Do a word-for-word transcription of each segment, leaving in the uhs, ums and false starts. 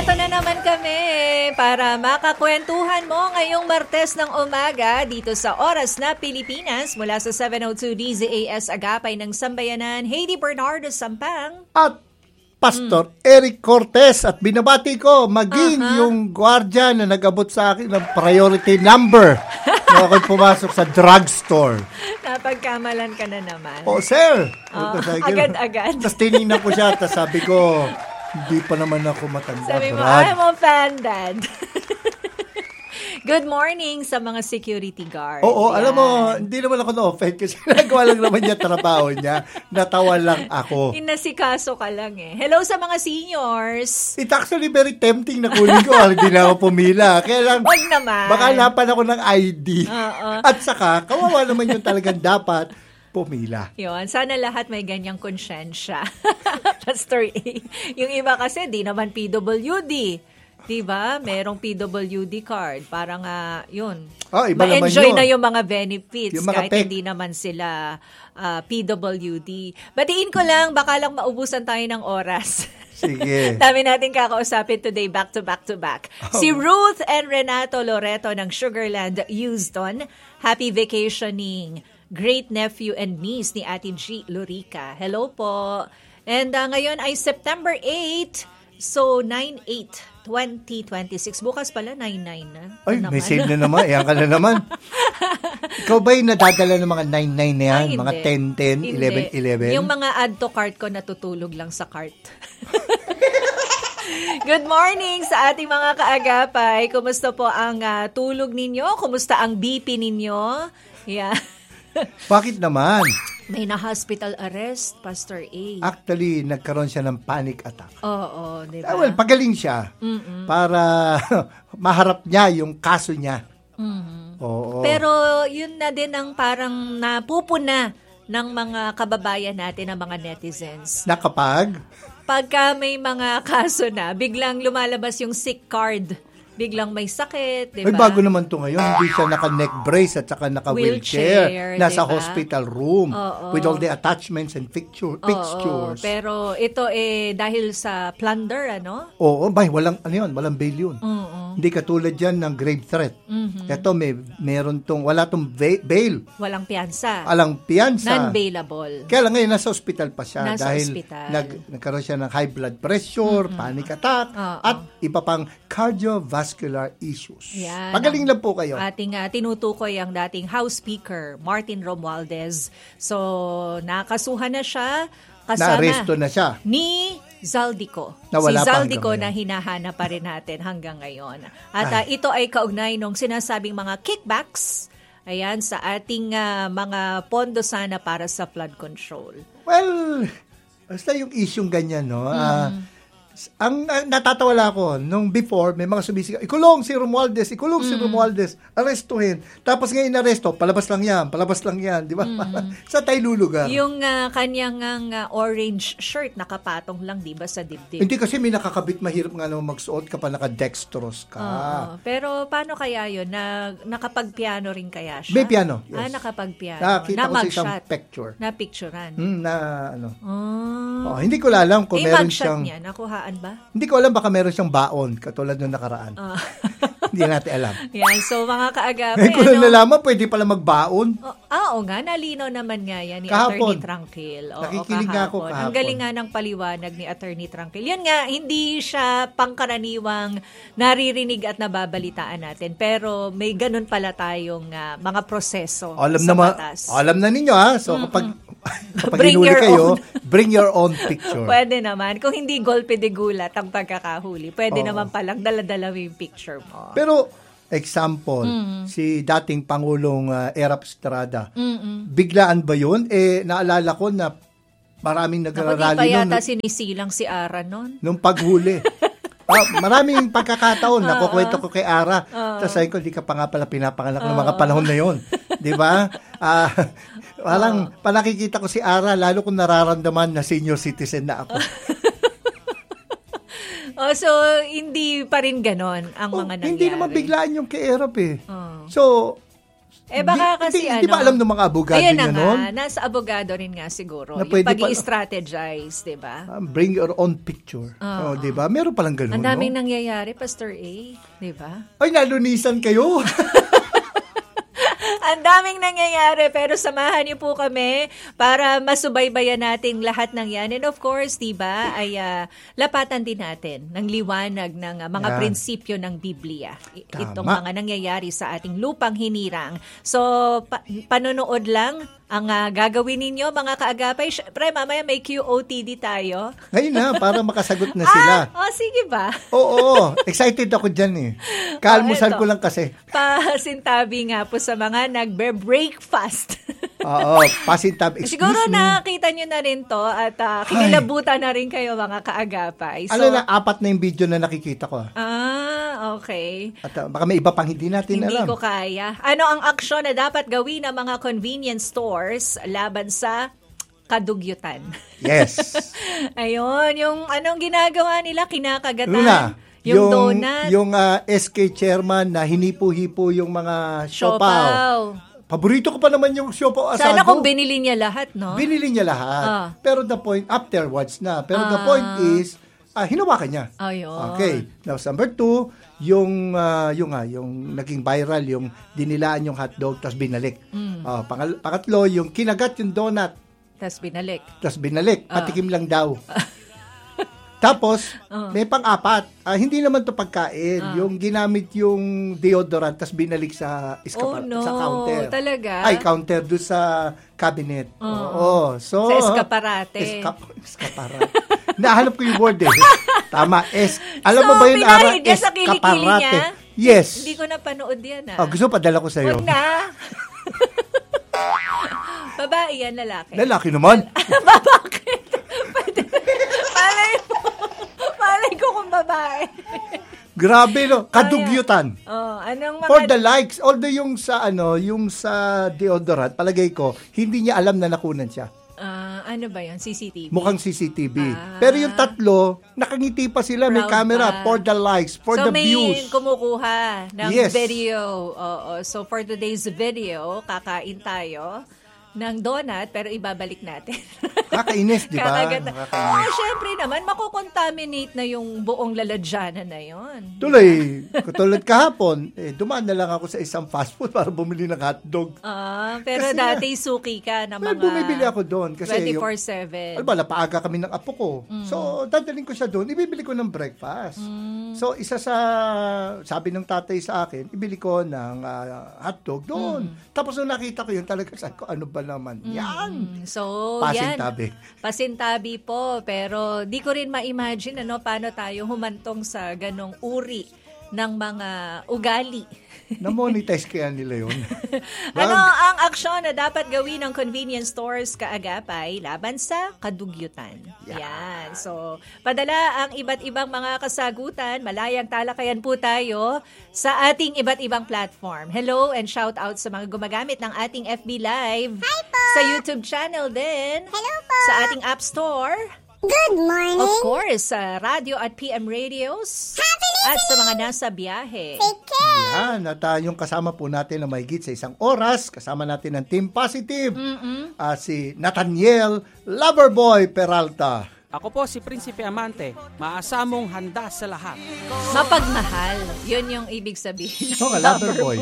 Eto na naman kami para makakwentuhan mo ngayong Martes ng umaga dito sa Oras na Pilipinas mula sa seven oh two D Z A S Agapay ng Sambayanan, Heidi Bernardo Sampang. At Pastor mm. Eric Cortez, at binabati ko maging uh-huh. yung gwardiya na nag-abot sa akin ng priority number na ako'y pumasok sa drugstore. Napagkamalan ka na naman. Oh, sir! Uh, agad-agad. Tapos tinignan ko siya, tapos sabi ko, hindi pa naman ako matanda. Sabi mo, I'm a fan, Dad. Good morning sa mga security guards. Oo, yan. Alam mo, hindi naman ako na-offend kasi nagawa lang naman niya trabaho niya. Natawa lang ako. Inasikaso ka lang eh. Hello sa mga seniors. It's actually very tempting na kunin ko. Hindi na ako pumila. Kaya lang, wag naman. Baka hanapan ako ng I D. Uh-uh. At saka, kawawa naman yung talagang dapat pumila. Yun, sana lahat may ganyang konsyensya. Pastor A. Yung iba kasi, di naman P W D. Diba? Merong P W D card. Parang, uh, yun. Oh, iba ma-enjoy naman yun. na yung mga benefits yung mga kahit tech. Hindi naman sila uh, P W D. Batiin ko lang, baka lang maubusan tayo ng oras. Sige. Dami natin kakausapin today, back to back to back. Oh. Si Ruth and Renato Loreto ng Sugarland, Houston. Happy vacationing. Great nephew and niece ni Ate G. Lorica. Hello po. And uh, ngayon ay September eighth. So, nine eight twenty twenty-six. Bukas pala, nine nine na. Ay, naman. May save na naman. Ayan ka na naman. Ikaw ba yung nadadala ng mga nine nine na yan? Ay, mga ten ten, eleven eleven? Yung mga add to cart ko natutulog lang sa cart. Good morning sa ating mga kaagapay. Kumusta po ang uh, tulog ninyo? Kumusta ang B P ninyo? Yeah. Bakit naman? May na-hospital arrest, Pastor A. Actually, nagkaroon siya ng panic attack. Oo, di ba? Ah, well, pagaling siya Mm-mm. para maharap niya yung kaso niya. Mm-hmm. Oo. Pero yun na din ang parang napupuna ng mga kababayan natin, ng mga netizens. Na kapag? Pagka may mga kaso na, biglang lumalabas yung sick card. Biglang may sakit, di ba? Ay, bago naman to ngayon. Hindi siya naka-neck brace at saka naka-wheelchair. Wheelchair, Nasa diba? Hospital room. Oo. With all the attachments and fixture, fixtures. Oo, pero ito eh, dahil sa plunder, ano? Oo, bay, walang, ano yun, walang bail yun. Oo. Hindi katulad yan ng grave threat. Mm-hmm. Ito, may, meron tong, wala tong bail. Walang piyansa. Alang piyansa. Non-bailable. Kaya lang ngayon, nasa hospital pa siya. Nasa dahil hospital. Nag, nagkaroon siya ng high blood pressure, mm-hmm. panic attack, Oo. at iba pang cardiovascular issues. Yan. Magaling lang po kayo. Ating uh, tinutukoy ang dating House Speaker, Martin Romualdez. So, nakasuhan na siya kasama Na-arresto na siya. ni Zaldico. Na wala si Zaldico pa na hinahanap pa rin natin hanggang ngayon. At uh, ito ay kaugnay nung sinasabing mga kickbacks ayan, sa ating uh, mga pondo sana para sa flood control. Well, basta yung isyong ganyan, no? Mm. Uh, ang uh, natatawala ko, nung before, may mga sumisigaw, ikulong si Romualdez, ikulong mm. si Romualdez, arestuhin. Tapos ngayon aresto, palabas lang yan, palabas lang yan, di ba? Mm. Sa tayo lulugar. Yung uh, kanyang uh, orange shirt, nakapatong lang, di ba, sa dibdib? Hindi kasi may nakakabit, mahirap nga naman magsuot kapag naka-dextrose ka. Uh, pero paano kaya yun? Na, nakapag-piano rin kaya siya? May piano, yes. Ah, nakapag-piano. Nakita na ko sa isang picture. Na-picturean. Hmm, na ano. Oh. Oh, hindi ko alam kung eh, meron mugshot siyang... niya, nakuhaan ba? Hindi ko alam, baka meron siyang baon, katulad nung nakaraan. Uh. Hindi natin alam. Yan, so mga kaagape. Eh, kung ano, nalaman, pwede pala magbaon. Oh, ah, oo nga, nalinaw naman nga yan ni kahapon. Attorney Tranquil. Oo, Nakikinig nga ako kahapon. Ang galing nga ng paliwanag ni Attorney Tranquil. Yun nga, hindi siya pangkaraniwang naririnig at nababalitaan natin. Pero may ganun pala tayong uh, mga proseso alam sa na ma- batas. Alam na ninyo ha. So mm-hmm. kapag, kapag bring hinuli your kayo, own. bring your own picture. Pwede naman. Kung hindi golpe de gulat ang pagkakahuli, pwede Oo. naman palang dala-dala yung picture mo. Pero, example, mm-hmm. si dating Pangulong uh, Erap Estrada, mm-hmm. biglaan ba yun? Eh, naalala ko na maraming nagrarally Naku, di pa yata nun. sinisilang si Ara nun. Nung paghuli. ah, maraming pagkakataon, uh, nakukwento ko kay Ara. Uh, Tapos sabi ko, di ka pa nga pala pinapanganak uh, ng mga panahon na yun. Di ba? Ah, walang, uh, panakikita ko si Ara, lalo kung nararamdaman na senior citizen na ako. Oh, so, hindi pa rin ganon ang oh, mga nangyari. Hindi naman biglaan yung kay Erap eh. Oh. So, Eh baka Di- kasi di, ano. Di ba alam ng mga abogado Ayan niya na noon? nga, nasa abogado rin nga siguro. Na Yung pwede pa- pag-i-strategize, di ba? Ah, bring your own picture. Oh, di ba? Meron palang ganun, Ang daming no? nangyayari, Pastor A, di ba? Ay, nalunisan kayo. Ang daming nangyayari, pero samahan niyo po kami para masubaybayan natin lahat ng yan. And of course, di ba, ay uh, lapatan din natin ng liwanag ng uh, mga Yan. prinsipyo ng Biblia. I- Tama. Itong mga nangyayari sa ating lupang hinirang. So, pa- panonood lang ang uh, gagawin ninyo, mga kaagapay. Siyempre, mamaya may Q O T D tayo. Ngayon na, para makasagot na sila. Ah, oh, sige ba? Oo, excited ako dyan eh. Kaalmusal Oh, eto. ko lang kasi. Pasintabi nga po sa mga nagbe-breakfast. Oo, pasintab. Excuse Siguro me. nakita nyo na rin to at uh, kinilabutan na rin kayo mga kaagapay. So, Ano na, apat na yung video na nakikita ko. ah. Ah, okay. At uh, baka may iba pang hindi natin Hindi alam. ko kaya. Ano ang aksyon na dapat gawin ng mga convenience stores laban sa kadugyutan? Yes. Ayun, yung anong ginagawa nila, kinakagatan. Luna, yung, donut. Yung uh, S K chairman na hinipo-hipo yung mga siopaw. Siopaw. Paborito ko pa naman yung siopaw asado. Sana kung binili niya lahat, no? Binili niya lahat. Ah. Pero the point, afterwards na. Pero the Ah. point is, ah, hinawakan niya. Ayun. Okay. Now, number two, yung, ah, yung, ah, yung naging viral, yung dinilaan yung hotdog, tapos binalik. Mm. Ah, pangal- pangatlo, yung kinagat yung donut, Tapos binalik. tapos binalik. Ah. Patikim lang daw. Tapos, may pang-apat. Ah, hindi naman to pagkain. Yung ginamit yung deodorant, tapos binalik sa, iskapa- Oh, no. sa counter. Talaga? Ay, counter doon sa cabinet. Oo. So, Sa eskaparate. Eskap- eskaparate. Nahanap ko yung word eh. Tama. Es Alam So, mo ba yun, Ara? pinahid niya sa kilikili niya? Yes. Hindi ko napanood yan, ah. Oh, gusto mo padala ko sa'yo. Huwag na. Babae yan, lalaki. Lalaki naman. Bakit? Pwede. Malay mo. Malay ko kung babae. Grabe, no? Kadugyutan. Oh, anong mga... For the likes, although yung sa ano, yung sa deodorant, palagay ko, hindi niya alam na nakunan siya. Ah, ano ba yun? C C T V? Mukhang C C T V. Ah. Pero yung tatlo, nakangiti pa sila, may Proud camera, pa. for the likes, for so the may views. kumukuha ng Yes. video. Oo. So for today's video, kakain tayo ng donut pero ibabalik natin. Kakainis, di ba? Kakaganda. Kakainis. Oh, syempre naman, makukontaminate na yung buong lalagyanan na yon. Tuloy, katulad kahapon, eh, dumaan na lang ako sa isang fast food para bumili ng hotdog. Ah, pero Kasi dati suki ka ng Well, mga bumibili ako doon. Kasi twenty-four yung, seven. alam ba, napaaga kami ng apo ko. Mm. So, dadaling ko siya doon, ibibili ko ng breakfast. So, isa sa, sabi ng tatay sa akin, ibili ko ng ah, hotdog doon. Mm. Tapos nung nakita ko yun, talaga sabi ko, ano ba naman? Yan! Mm, so, Pasintabi. yan. Pasintabi po. Pero di ko rin ma-imagine ano, paano tayo humantong sa ganong uri ng mga ugali. Na-monetize kaya nila yun. Ano ang aksyon na dapat gawin ng convenience stores kaagapay laban sa kadugyutan? Yeah. Yan. So, padala ang iba't ibang mga kasagutan. Malayang talakayan po tayo sa ating iba't ibang platform. Hello and shout out sa mga gumagamit ng ating F B Live. Hi po! Sa YouTube channel din. Hello po! Sa ating App Store. Good morning! Of course, sa radio at P M radios. Happy At sa mga nasa biyahe. Take care! Yan, at uh, yung kasama po natin na mahigit sa isang oras, kasama natin ng Team Positive, uh, si Nathaniel Loverboy Peralta. Ako po si Prinsipe Amante, maasamong handa sa lahat. Mapagmahal. Yun yung ibig sabihin. Oo nga, Loverboy.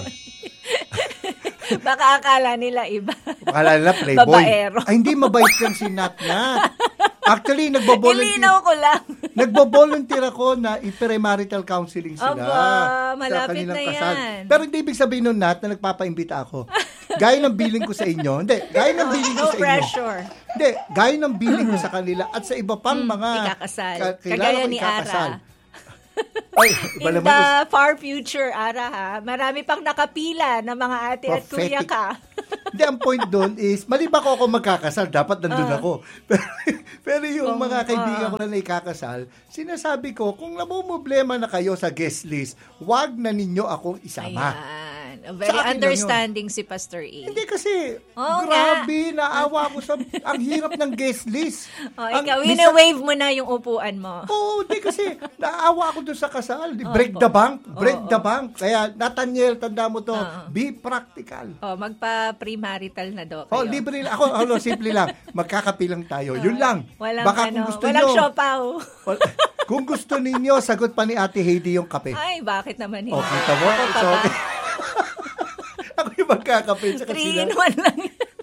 Baka akala nila iba. Akala nila playboy. Babaero. Ay, hindi mabait yan si Nat Nat. Actually, nagbo-volunteer. Ilinaw ko lang. Nagbo-volunteer ako na i-premarital counseling sila. Aba, sa malapit kanilang na kasal. yan. Pero hindi ibig sabihin nun, Nat, na nagpapaimbita ako. Gaya ng billing ko sa inyo. Hindi, gaya ng billing ko No sa inyo. pressure. Hindi, gaya ng billing ko sa kanila at sa iba pang mga ikakasal. ka- kilala Kagaya ko ni ikakasal. Ara. Ay, iba In naman the to. far future, Ara ha, marami pang nakapila na mga ate at kuya Prophetic. ka. Hindi, ang point doon is, mali ba ko ako magkakasal, dapat nandun ako. Pero, pero yung Kung, mga kaibigan ah. ko na naikakasal, sinasabi ko, kung namumblema na kayo sa guest list, wag na ninyo akong isama. Ayan. Very Sa akin lang understanding si Pastor A. Hindi kasi, Oo grabe, naawa ko sa, ang hirap ng guest list. Oh, Ang- ikaw, minsan- wina-wave mo na yung upuan mo. Oo, hindi kasi, naawa ako doon sa kasal. Break the bank, break the bank. Kaya, Nathaniel, tanda mo to, be practical. Oh, magpa-premarital na do kayo. Oh, libre lang. Ako, ano, simple lang. Magkakapilang tayo. Yun lang. Walang, Baka ano, kung gusto walang nyo, siopaw. wal- kung gusto ninyo, sagot pa ni Ate Heidi yung kape. Ay, bakit naman hindi? O, kita mo? Ako pa So, ba? ako yung magkakape sa Three kasina. in one lang.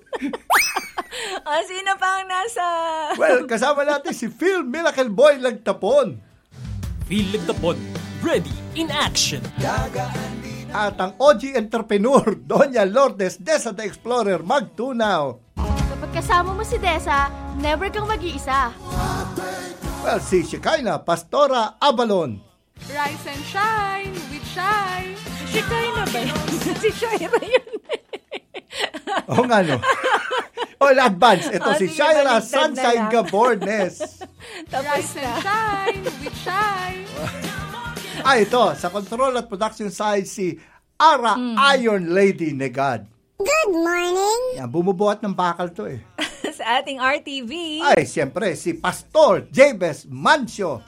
O, sino pa ang nasa... Well, kasama natin si Phil Miracle Boy Lagtapon. Phil Lagtapon, ready in action. At ang O G entrepreneur, Doña Lourdes Desa the Explorer, magtunaw. Kapag kasama mo si Desa, never kang mag-iisa. Well, si Shekinah Pastora Abalon. Rise and shine with shine. Si Shaira ba yun? Si Shaira yun. Oo nga, no? All advance. Ito Oh, si sige, Shaira baliktad na Sunshine lang. Gabornes. Tapos Rise na. and shine with shine. Ah, ito. Sa control at production side, si Ara Hmm. Iron Lady Negad. Good morning. Yan, bumubuhat ng bakal to eh. Sa ating R T V. Ay, siyempre, si Pastor Jabez Mancio.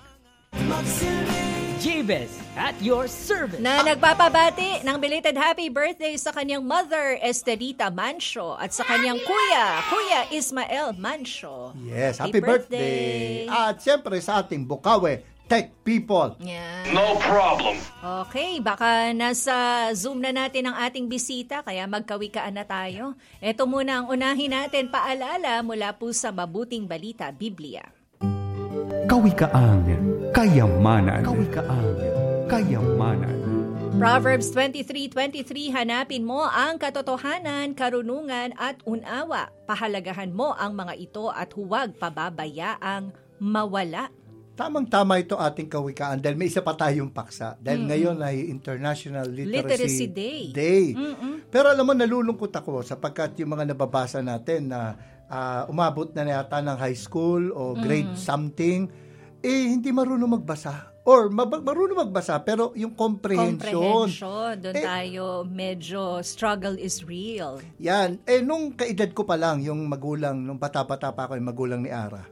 Jabez, at your service. Na nagpapabati ng belated happy birthday sa kanyang mother, Estelita Mancio, at sa kanyang kuya, Kuya Ismael Mancio. Yes, happy, birthday. At siyempre sa ating Bukawe Tech People. Yan. No problem. Okay, baka nasa Zoom na natin ang ating bisita, kaya magkawikaan na tayo. Ito muna ang unahin natin, paalala mula po sa Mabuting Balita, Biblia. Kawikaan, kayamanan. Kawikaan, kayamanan. Proverbs twenty-three twenty-three, hanapin mo ang katotohanan, karunungan at unawa. Pahalagahan mo ang mga ito at huwag pababayaang mawala. Tamang-tama ito ating kawikaan dahil may isa pa tayong paksa. Dahil ngayon ay International Literacy, Literacy Day. Day. Pero alam mo, nalulungkot ako sapagkat yung mga nababasa natin na ah, umabot na yata ng high school o grade something, eh hindi marunong magbasa. Or mab- marunong magbasa pero yung comprehension. Comprehension. Doon Eh, tayo medyo struggle is real. Yan. Eh, nung kaedad ko pa lang, yung magulang, nung bata-bata pa ako, yung magulang ni Ara.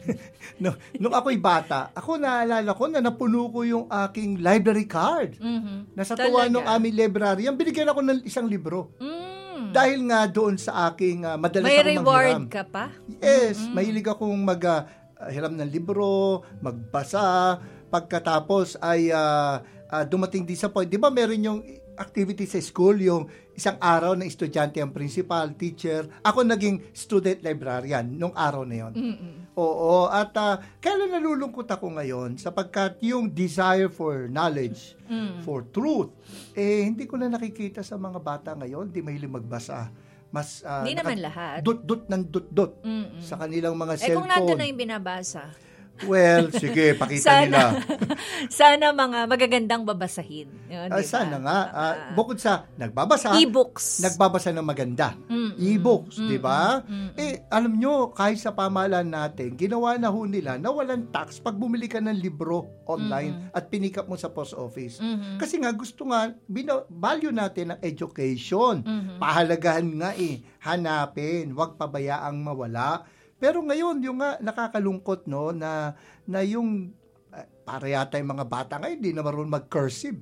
no, nung ako'y bata, ako naalala ko na napuno ko yung aking library card. Mhm. Nasa tuwa Talaga? nung aming librarian, binigyan ako ng isang libro. Mm. Dahil nga doon sa aking uh, madalas May akong reward manghiram. ka pa? Yes, mahilig akong mag uh, hiram ng libro, magbasa, pagkatapos ay uh, uh, dumating din sa point, di ba meron yung activity sa school, yung isang araw na estudyante ang principal, teacher, ako naging student librarian nung araw na yon. Oo, at uh, kaya nalulungkot ako ngayon sapagkat yung desire for knowledge, for truth, eh hindi ko na nakikita sa mga bata ngayon, di mahilig magbasa. Mas uh, Hindi naman lahat. dut-dut ng dut-dut Mm-mm. sa kanilang mga Eh kung nandun cellphone. na yung binabasa. Well, sige, pakita nila. Sana mga magagandang babasahin. Yun, Ah, diba? sana nga. Ah, Ah. bukod sa nagbabasa, E-books. nagbabasa ng maganda. Mm-mm. E-books, di ba? Mm-mm. Eh, alam nyo, kahit sa pamahalaan natin, ginawa na ho nila na walang tax pag bumili ka ng libro online at pinikap mo sa post office. Mhm. Kasi nga, gusto nga, bina- value natin ang education. Mhm. Pahalagahan nga eh, hanapin, huwag pabayaang mawala. Pero ngayon, yung nga, nakakalungkot, no, na, na yung, eh, para yata yung mga bata ngayon, hindi na marunong mag-cursive.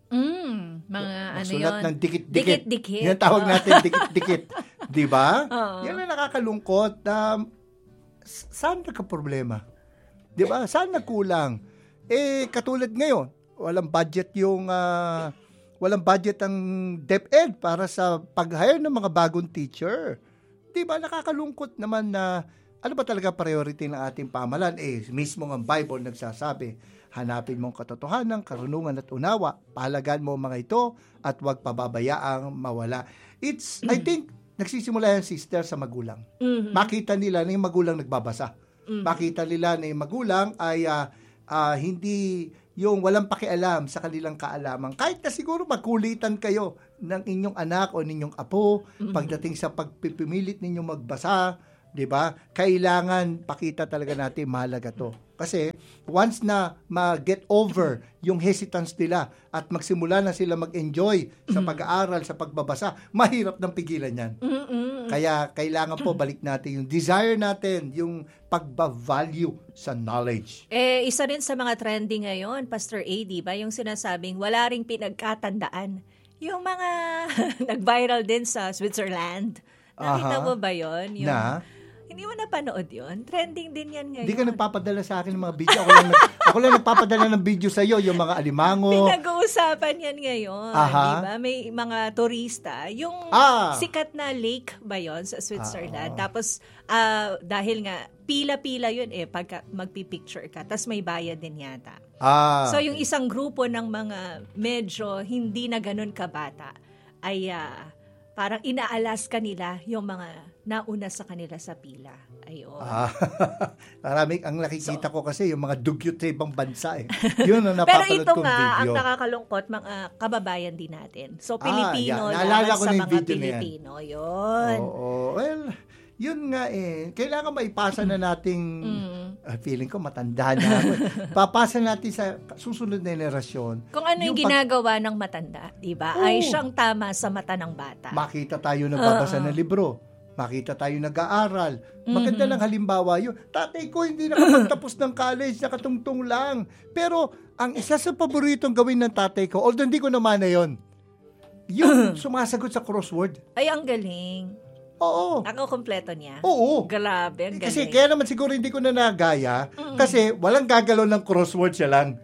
Mm, mga ano Magsulat yun? ng dikit-dikit. Dikit-dikit. Yan tawag Oo. natin, dikit-dikit. Di ba? Oo. Yan ang nakakalungkot. Um, s- saan nagka-problema? Di ba? Saan nagkulang? Eh, katulad ngayon, walang budget yung, ah, walang budget ang DepEd para sa pag-hire ng mga bagong teacher. Di ba? Nakakalungkot naman na ano ba talaga priority ng ating pamahalaan? Eh, mismo ang Bible nagsasabi, hanapin mong katotohanan, karunungan at unawa, pahalagaan mo ang mga ito at huwag pababayaang mawala. It's, I think, nagsisimula yung sister sa magulang. Mhm. Makita nila na yung magulang nagbabasa. Makita nila na yung magulang ay ah, ah, hindi yung walang pakialam sa kanilang kaalaman. Kahit na siguro magkulitan kayo ng inyong anak o ninyong apo, pagdating sa pagpipimilit ninyong magbasa, 'di ba? Kailangan pakita talaga natin mahalaga 'to. Kasi once na ma-get over yung hesitance nila at magsimula na sila mag-enjoy sa pag-aaral, sa pagbabasa, mahirap nang pigilan 'yan. Mm-mm. Kaya kailangan po balik natin yung desire natin, yung pagba-value sa knowledge. Eh, isa rin sa mga trending ngayon, Pastor A, di ba? Yung sinasabing wala ring pinagkatandaan. Yung mga nag-viral din sa Switzerland. Nakita Aha. mo ba yun? Yung, Na? Hindi mo napanood yun? Trending din yan ngayon. Hindi ka nagpapadala sa akin ng mga video. Ako lang, nag- ako lang nagpapadala ng video sa iyo, yung mga alimango. Pinag-uusapan yan ngayon. Aha. Di ba? May mga turista. Yung Ah. sikat na lake ba yun sa Switzerland? Ah. Tapos, ah, dahil nga, pila-pila yun eh, pagka magpipicture ka. Tapos may bayad din yata. Ah. So, yung isang grupo ng mga medyo hindi na ganun kabata ay ah, parang inaalas kanila yung mga nauna sa kanila sa pila. Ayun. Ah, maraming ang nakikita ko kasi yung mga dugyot sa ibang bansa eh. Yun ang Pero napapanood ito kong nga, ang video. nakakalungkot, mga kababayan din natin. So, Ah, Pilipino, yeah. Naalala laban ko sa na yung mga video na yan. Pilipino. Yun. Oo. Well, yun nga eh. Kailangan maipasa na nating, ah, feeling ko matanda na ako eh. Papasa natin sa susunod na henerasyon. Kung ano yung, Yung pag- ginagawa ng matanda, di ba? Oo. Ay siyang tama sa mata ng bata. Makita tayo nagbabasa ng libro. Makita tayo nag-aaral. Maganda lang halimbawa yun. Tatay ko hindi nakapagtapos ng college, nakatungtong lang. Pero ang isa sa paboritong gawin ng tatay ko, although hindi ko naman na yun, yung sumasagot sa crossword. Ay, ang galing. Oo. Nakakompleto niya. Oo. Grabe, ang galing. Kasi kaya naman siguro hindi ko na nagaya kasi walang gagalaw ng crossword siya lang.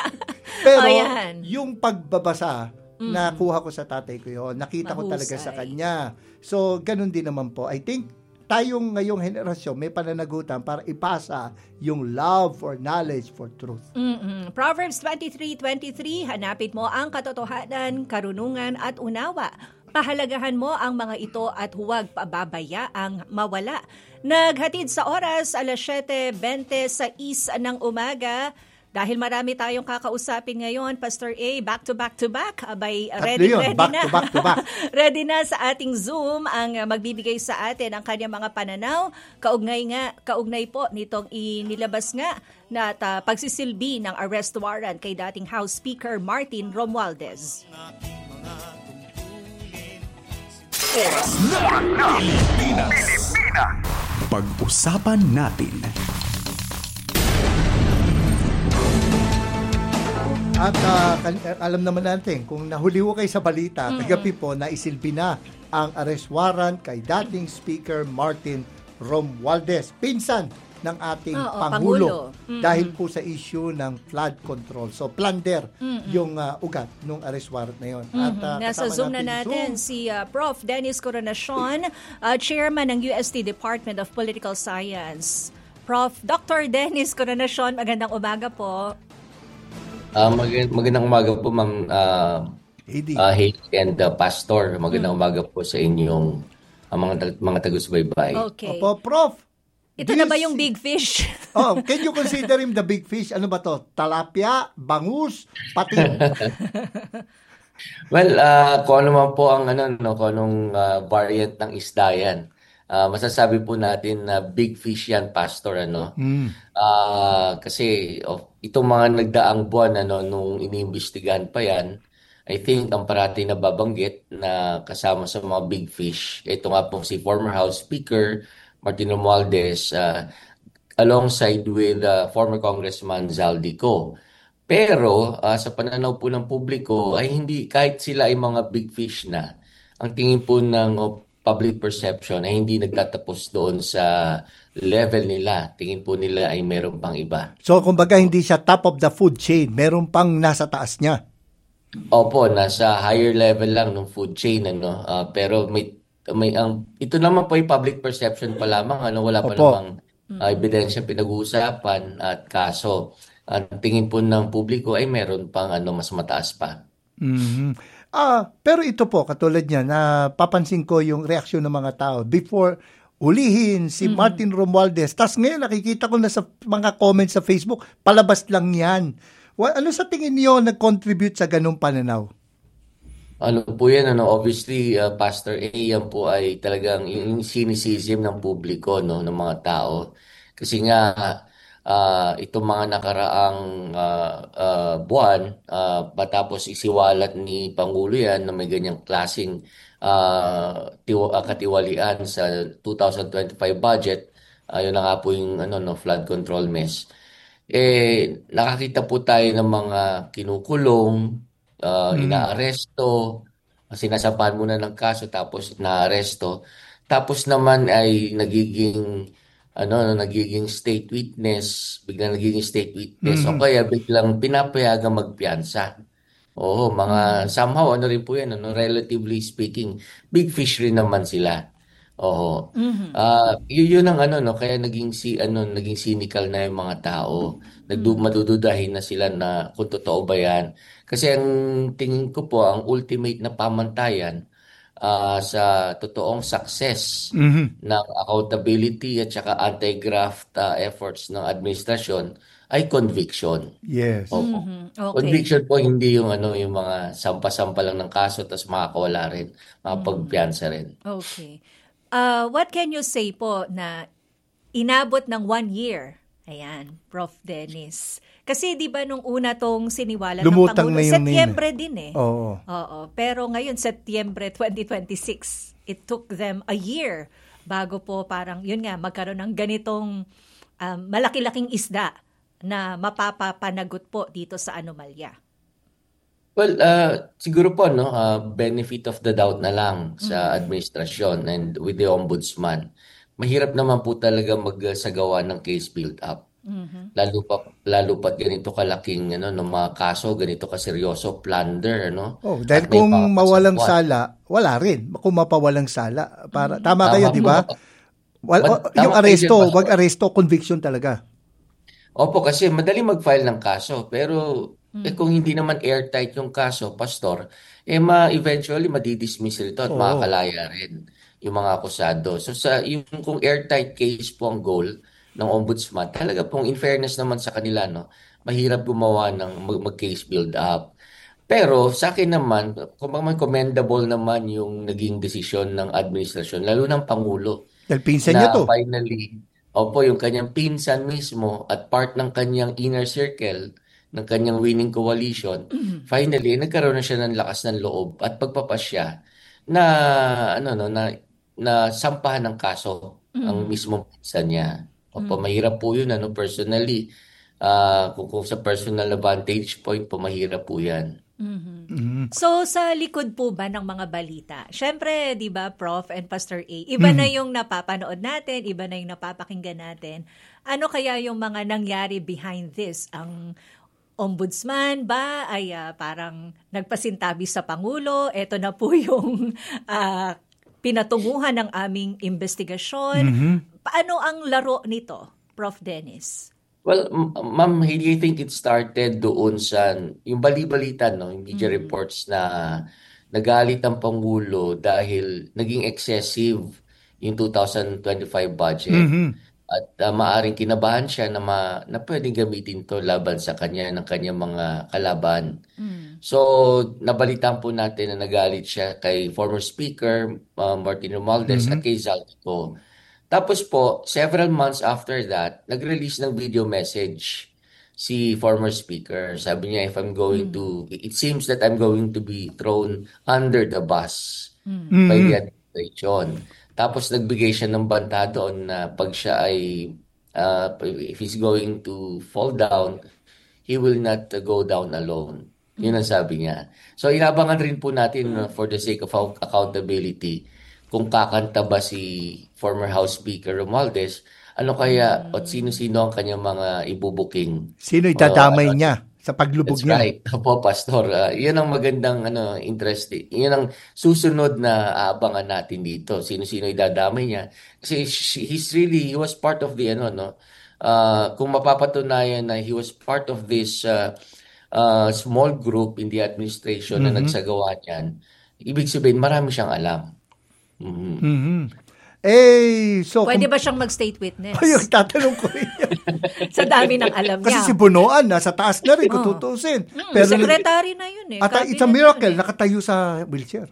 Pero Oh, yan. yung pagbabasa, nakuha ko sa tatay ko yun. Nakita ko talaga sa Mahusay. kanya. So, ganun din naman po. I think tayong ngayong henerasyon may pananagutan para ipasa yung love for knowledge, for truth. Mm-mm. Proverbs twenty-three twenty-three, hanapin mo ang katotohanan, karunungan at unawa. Pahalagahan mo ang mga ito at huwag pababayaang mawala. Naghatid sa oras, alas siyete twenty-six ng umaga. Dahil marami tayong kakausapin ngayon, Pastor A, back to back to back. Abay, ready, yun, ready back na. to back to back. Ready na sa ating Zoom ang uh, magbibigay sa atin ang kanyang mga pananaw. Kaugnay nga, kaugnay po nitong inilabas nga na uh, pagsisilbi ng arrest warrant kay dating House Speaker Martin Romualdez. Oras na Pilipinas. Pag-usapan natin. At ah, kan- alam naman natin, kung nahuliwo kayo sa balita, kagabi po naisilbi na ang arrest warrant kay dating Speaker Martin Romualdez, pinsan ng ating Oo, Pangulo, Pangulo. Mm-mm. dahil po sa issue ng flood control. So, plunder yung ah, ugat ng arrest warrant na yun. At, ah, Nasa kasama Zoom na Zoom. natin si uh, Prof Dennis Coronacion, uh, Chairman ng U S T Department of Political Science. Prof Doctor Dennis Coronacion, magandang umaga po. Ah, mag- magandang umaga po, Ma'am uh, Eddie. uh, Hailey and uh, Pastor. Magandang umaga po sa inyong uh, mga, tag- mga taga-subaybay. Okay. Opo, Prof. Ito do na you ba yung see- big fish? Oh, can you consider him the big fish? Ano ba to? Talapia, bangus, pating. Well, uh, kung ano man po ang ano, no, kung anong uh, variant ng isda yan. Uh, masasabi po natin na big fish yan, Pastor. Ano? Mm. Ah, kasi of, itong mga nagdaang buwan ano, nung iniimbestigahan pa yan, I think ang parati na babanggit na kasama sa mga big fish, ito nga po si former House Speaker Martin Romualdez uh, alongside with uh, former Congressman Zaldico. Pero uh, sa pananaw po ng publiko ay hindi, kahit sila ay mga big fish na, ang tingin po ng uh, public perception ay hindi nagtatapos doon sa level nila. Tingin po nila ay meron pang iba. So, kumbaga, hindi siya top of the food chain. Meron pang nasa taas niya. Opo, nasa higher level lang ng food chain, ano. Ah, pero may may ang ito naman po yung public perception pa lamang, ano, wala pa Opo. namang ah, ebidensya pinag-uusapan at kaso. Ang tingin po ng publiko ay meron pang ano mas mataas pa. Mhm. Ah, pero ito po, katulad niya, na papansin ko yung reaksyon ng mga tao before ulihin si Martin Romualdez. Tas ngayon nakikita ko na sa mga comments sa Facebook, palabas lang yan. Wa- Ano sa tingin niyo nag-contribute sa ganung pananaw? Ano po yan, ano, obviously, uh, Pastor A, yan po ay talagang yung cynicism ng publiko, no, ng mga tao. Kasi nga, uh, itong mga nakaraang uh, uh, buwan, uh, matapos isiwalat ni Pangulo yan na may ganyang klaseng uh, tiwa, uh, katiwalian sa twenty twenty-five budget, uh, yun na nga po yung ano, no, flood control mess. Eh, nakakita po tayo ng mga kinukulong, uh, inaaresto, sinasampahan muna ng kaso tapos inaaresto. Tapos naman ay nagiging ano nagiging state witness, biglang nagiging state witness o kaya biglang pinapayagang magpiyansa. Oo, mga somehow ano rin po yan, ano, relatively speaking, big fish rin naman sila. Oo. Ah, yun, yun ang ano no, kaya naging si ano naging cynical na yung mga tao. Nagdu madududahin na sila na kung totoo ba yan. Kasi ang tingin ko po ang ultimate na pamantayan ah, sa totoong success ng accountability at saka anti-graft ah, efforts ng administrasyon ay conviction. Yes. Opo. Okay. Conviction po hindi yung ano yung mga sampa-sampa lang ng kaso tapos makakawala rin, makapagpiyansa rin. Okay. Uh, what can you say po na inabot ng one year? Ayan, Prof Dennis. Kasi di ba nung una tong siniwala ng Lumutang Pangulo, na yun na yun Setyembre din eh. Oo. Oo. Pero ngayon, Setyembre twenty twenty-six, it took them a year bago po parang, yun nga, magkaroon ng ganitong um, malaki-laking isda na mapapapanagot po dito sa anomalya. Well, uh, siguro po no, uh, benefit of the doubt na lang sa administrasyon and with the ombudsman. Mahirap naman po talaga magsagawa ng case build up. Lalo pa lalo pa ganito kalaking ano ng mga kaso, ganito kaseryoso, plunder, ano. Oh, dahil At may kung mga mawalang kasangkuhan. sala, wala rin. Kung mapawalang sala, para tama kayo, Tama di po. ba? Wal, Tama o- kayo yung dyan, aresto, Pastor. wag aresto, conviction talaga. Opo, kasi madali mag-file ng kaso. Pero eh, kung hindi naman airtight yung kaso, Pastor, eh ma eventually madidismiss ito at Oo. makakalaya rin yung mga akusado. So sa yung kung airtight case po ang goal ng ombudsman, talaga pong in fairness naman sa kanila, no, mahirap gumawa ng mag- mag-case build up. Pero sa akin naman, kung man commendable naman yung naging desisyon ng administrasyon, lalo ng Pangulo, Dahil pinsan na niya to. finally, opo, yung kanyang pinsan mismo at part ng kanyang inner circle, ng kanyang winning coalition, finally, nagkaroon na siya ng lakas ng loob at pagpapasya na, ano, no, na, na sampahan ng kaso ang mismong pinsan niya. Opo, mahirap po yun, ano, personally. Ah, kung, kung sa personal na vantage point po, mahirap po yan. So, sa likod po ba ng mga balita, syempre, di ba, Prof and Pastor A, iba na yung napapanood natin, iba na yung napapakinggan natin. Ano kaya yung mga nangyari behind this? Ang ombudsman ba ay ah, parang nagpasintabi sa Pangulo? Ito na po yung ah, pinatunguhan ng aming investigasyon. Paano ang laro nito, Prof Dennis? Well, m- ma'am, I think it started doon sa yung bali-balita, no, yung media reports na nagalit ang Pangulo dahil naging excessive yung twenty twenty-five budget. At uh, maaring kinabahan siya na, ma, na pwedeng gamitin to laban sa kanya ng kanyang mga kalaban. So, nabalitaan po natin na nagalit siya kay former Speaker uh, Martin Romualdez at kay Zaldico. Tapos po, several months after that, nag-release ng video message si former speaker. Sabi niya, if I'm going to, it seems that I'm going to be thrown under the bus by the administration. Tapos nagbigay siya ng banta doon na pag siya ay, uh, if he's going to fall down, he will not uh, go down alone. Yun ang sabi niya. So inabangan rin po natin uh, for the sake of account- accountability kung kakanta ba si former House Speaker Romualdez, ano kaya at sino-sino ang kanyang mga ibubuking. Sino idadamay Oo, ano, niya sa paglubog That's niya? right. Opo, Pastor. Uh, yan ang magandang ano, interesting. Yan ang susunod na aabangan natin dito. Sino-sino idadamay niya. Kasi she- he's really, he was part of the, ano, no? Uh, kung mapapatunayan na he was part of this uh, uh, small group in the administration na nagsagawa niyan, ibig sabihin, marami siyang alam. Mhm. Mhm. Eh, so... Pwede kung- ba siyang mag-state witness? Ay, yung tatanong ko rin yan. Sa dami ng alam Kasi niya. si Bunoan, nasa taas na rin, kung Oh. tutusin. Mm, secretary na yun eh. At uh, it's a Cabinet miracle, yun eh. nakatayo sa wheelchair.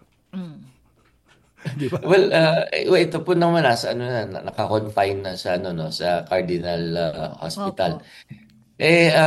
Well, uh, eh, well, ito po naman nasa ano na naka-confine na sa ano no sa Cardinal uh, Hospital. Opo. Eh